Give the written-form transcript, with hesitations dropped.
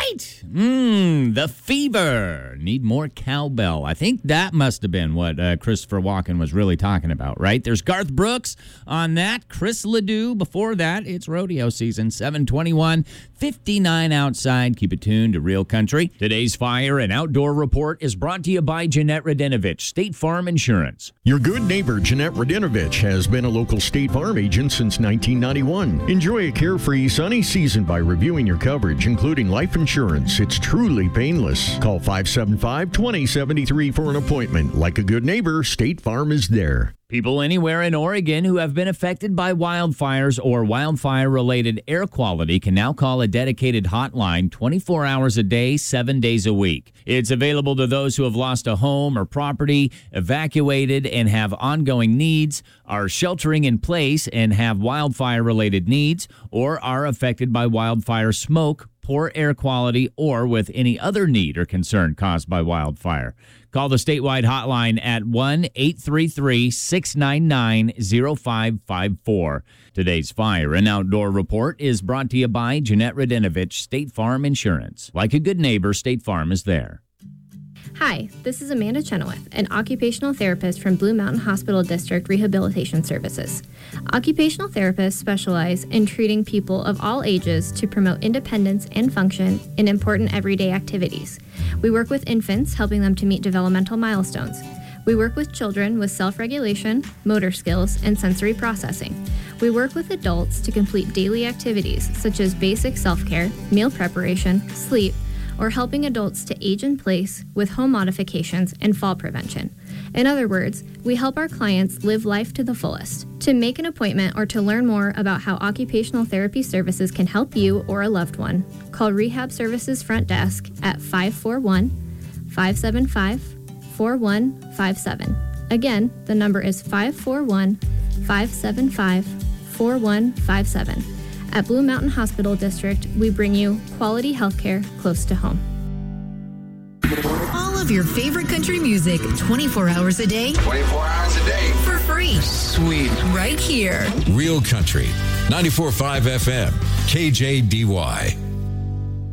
right. The Fever. Need more cowbell. I think that must have been what Christopher Walken was really talking about, right? There's Garth Brooks on that. Chris Ledoux. Before that, it's rodeo season. 7:21, 59 outside. Keep it tuned to Real Country. Today's Fire and Outdoor Report is brought to you by Jeanette Radinovich, State Farm Insurance. Your good neighbor, Jeanette Radinovich, has been a local State Farm agent since 1991. Enjoy a carefree, sunny season by reviewing your coverage, including life insurance. It's truly painless. Call 575-2073 for an appointment. Like a good neighbor, State Farm is there. People anywhere in Oregon who have been affected by wildfires or wildfire-related air quality can now call a dedicated hotline 24 hours a day, 7 days a week. It's available to those who have lost a home or property, evacuated, and have ongoing needs, are sheltering in place and have wildfire-related needs, or are affected by wildfire smoke, poor air quality, or with any other need or concern caused by wildfire. Call the statewide hotline at 1-833-699-0554. Today's Fire and Outdoor Report is brought to you by Jeanette Radinovich, State Farm Insurance. Like a good neighbor, State Farm is there. Hi, this is Amanda Chenoweth, an occupational therapist from Blue Mountain Hospital District Rehabilitation Services. Occupational therapists specialize in treating people of all ages to promote independence and function in important everyday activities. We work with infants, helping them to meet developmental milestones. We work with children with self-regulation, motor skills, and sensory processing. We work with adults to complete daily activities such as basic self-care, meal preparation, sleep, or helping adults to age in place with home modifications and fall prevention. In other words, we help our clients live life to the fullest. To make an appointment or to learn more about how occupational therapy services can help you or a loved one, call Rehab Services Front Desk at 541-575-4157. Again, the number is 541-575-4157. At Blue Mountain Hospital District, we bring you quality healthcare close to home. All of your favorite country music, 24 hours a day. 24 hours a day. For free. Sweet. Right here. Real Country, 94.5 FM, KJDY.